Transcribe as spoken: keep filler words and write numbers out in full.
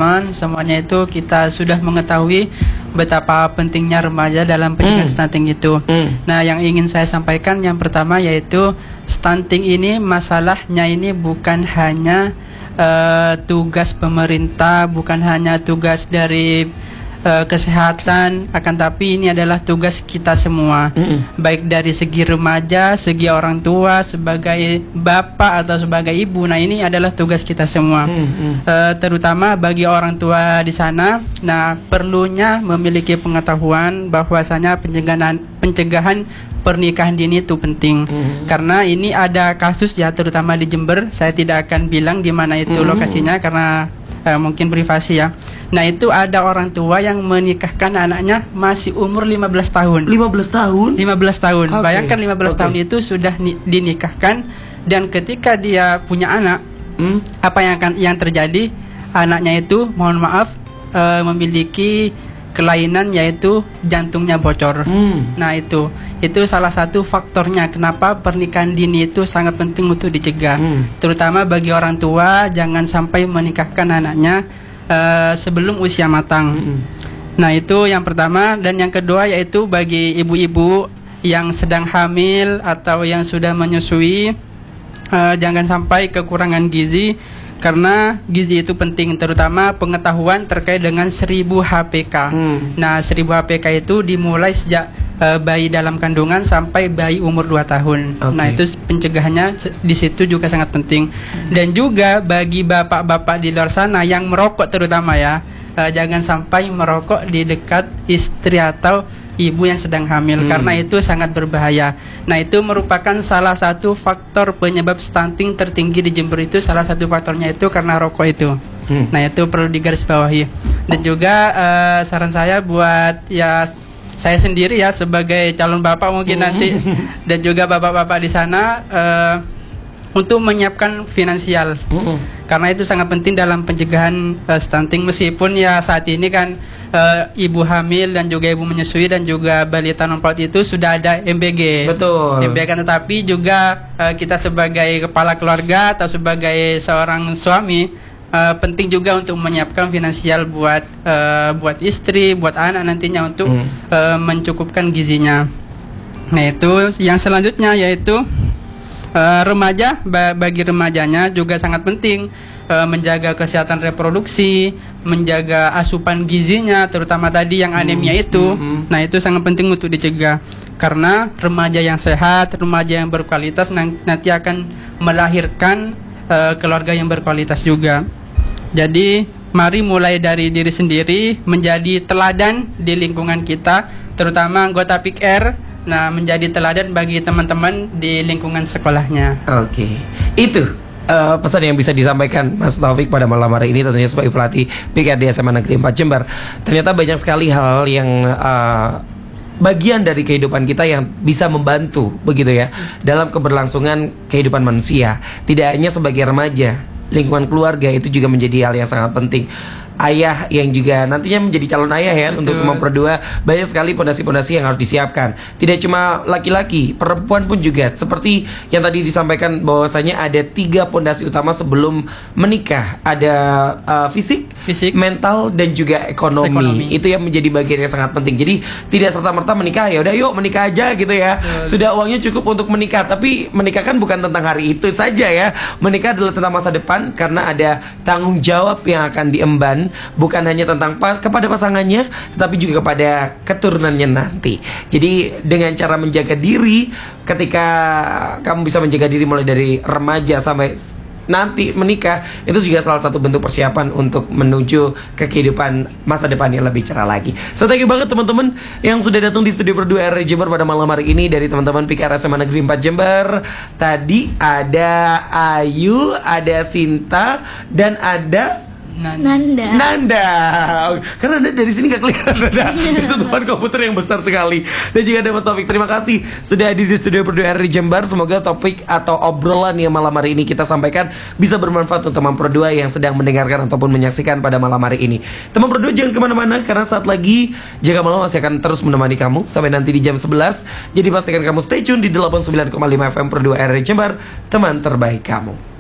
teman-teman semuanya itu kita sudah mengetahui betapa pentingnya remaja dalam pencegahan Hmm. stunting itu. Hmm. Nah, yang ingin saya sampaikan yang pertama yaitu stunting ini masalahnya ini bukan hanya uh, tugas pemerintah, bukan hanya tugas dari uh, kesehatan, akan tapi ini adalah tugas kita semua. Mm-mm. Baik dari segi remaja, segi orang tua, sebagai bapak atau sebagai ibu. Nah, ini adalah tugas kita semua. Mm-mm. Uh, terutama bagi orang tua di sana. Nah, perlunya memiliki pengetahuan bahwasanya pencegahan pencegahan pernikahan dini itu penting. Mm-hmm. Karena ini ada kasus ya, terutama di Jember. Saya tidak akan bilang di mana itu Mm-hmm. lokasinya karena uh, mungkin privasi ya. Nah, itu ada orang tua yang menikahkan anaknya masih umur lima belas tahun. lima belas tahun? lima belas tahun. Okay. Bayangkan lima belas Okay. tahun itu sudah ni- dinikahkan, dan ketika dia punya anak, Hmm? apa yang akan yang terjadi? Anaknya itu, mohon maaf, uh, memiliki kelainan yaitu jantungnya bocor. Hmm. Nah, itu itu salah satu faktornya kenapa pernikahan dini itu sangat penting untuk dicegah. Hmm. Terutama bagi orang tua, jangan sampai menikahkan anaknya uh, sebelum usia matang. Hmm. Nah, itu yang pertama. Dan yang kedua yaitu bagi ibu-ibu yang sedang hamil atau yang sudah menyusui, uh, jangan sampai kekurangan gizi. Karena gizi itu penting, terutama pengetahuan terkait dengan seribu H P K. Hmm. Nah, seribu H P K itu dimulai sejak uh, bayi dalam kandungan sampai bayi umur dua tahun. Okay. Nah, itu pencegahannya se- di situ juga sangat penting. Dan juga bagi bapak-bapak di luar sana yang merokok terutama ya, uh, jangan sampai merokok di dekat istri atau ibu yang sedang hamil. Hmm. Karena itu sangat berbahaya. Nah, itu merupakan salah satu faktor penyebab stunting tertinggi di Jember. Itu salah satu faktornya itu karena rokok itu. Hmm. Nah, itu perlu digarisbawahi. Dan juga uh, saran saya buat ya saya sendiri ya sebagai calon bapak mungkin Hmm. nanti, dan juga bapak-bapak di sana uh, untuk menyiapkan finansial. Hmm. Karena itu sangat penting dalam pencegahan uh, stunting. Meskipun ya saat ini kan uh, ibu hamil dan juga ibu menyusui dan juga balita non-paut itu sudah ada M B G. Betul. M B G, tetapi juga uh, kita sebagai kepala keluarga atau sebagai seorang suami uh, penting juga untuk menyiapkan finansial buat uh, buat istri, buat anak nantinya untuk Hmm. uh, mencukupkan gizinya. Nah, itu yang selanjutnya yaitu Uh, remaja, ba- bagi remajanya juga sangat penting uh, menjaga kesehatan reproduksi, menjaga asupan gizinya, terutama tadi yang anemia itu. Hmm. Nah, itu sangat penting untuk dicegah. Karena remaja yang sehat, remaja yang berkualitas nang- nanti akan melahirkan uh, keluarga yang berkualitas juga. Jadi, mari mulai dari diri sendiri menjadi teladan di lingkungan kita, terutama anggota P I K R. Nah, menjadi teladan bagi teman-teman di lingkungan sekolahnya. Oke, itu uh, pesan yang bisa disampaikan Mas Taufik pada malam hari ini, tentunya sebagai pelatih P K R di S M A Negeri empat Jember. Ternyata banyak sekali hal yang uh, bagian dari kehidupan kita yang bisa membantu begitu ya dalam keberlangsungan kehidupan manusia. Tidak hanya sebagai remaja, lingkungan keluarga itu juga menjadi hal yang sangat penting. Ayah yang juga nantinya menjadi calon ayah ya. Betul. Untuk teman berdua, banyak sekali pondasi-pondasi yang harus disiapkan. Tidak cuma laki-laki, perempuan pun juga. Seperti yang tadi disampaikan bahwasanya ada tiga pondasi utama sebelum menikah. Ada uh, fisik, Fisik, mental, dan juga ekonomi. Ekonomi. Itu yang menjadi bagian yang sangat penting. Jadi tidak serta-merta menikah ya udah yuk menikah aja gitu ya. Betul. Sudah uangnya cukup untuk menikah. Tapi menikah kan bukan tentang hari itu saja ya. Menikah adalah tentang masa depan, karena ada tanggung jawab yang akan diemban, bukan hanya tentang pa- kepada pasangannya, tetapi juga kepada keturunannya nanti. Jadi dengan cara menjaga diri, ketika kamu bisa menjaga diri mulai dari remaja sampai s- nanti menikah, itu juga salah satu bentuk persiapan untuk menuju ke kehidupan masa depan yang lebih cerah lagi. So thank you banget teman-teman yang sudah datang di studio berdua R R Jember pada malam hari ini. Dari teman-teman P K R S M A Negeri empat Jember, tadi ada Ayu, ada Sinta, dan ada Nanda. Nanda. Karena Nanda dari sini gak kelihatan, Nanda. Itu tutupan komputer yang besar sekali. Dan juga ada Mas Taufik. Terima kasih sudah hadir di studio berdua R R Jember. Semoga topik atau obrolan yang malam hari ini kita sampaikan bisa bermanfaat untuk teman berdua yang sedang mendengarkan ataupun menyaksikan pada malam hari ini. Teman berdua jangan kemana-mana, karena saat lagi Jaga Malam masih akan terus menemani kamu sampai nanti di jam sebelas. Jadi pastikan kamu stay tune di delapan puluh sembilan koma lima F M berdua R R Jember, teman terbaik kamu.